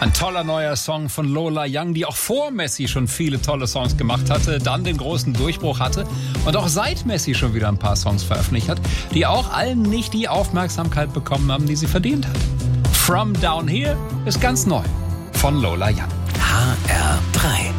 Ein toller neuer Song von Lola Young, die auch vor Messi schon viele tolle Songs gemacht hatte, dann den großen Durchbruch hatte und auch seit Messi schon wieder ein paar Songs veröffentlicht hat, die auch allen nicht die Aufmerksamkeit bekommen haben, die sie verdient hat. From Down Here ist ganz neu von Lola Young. HR3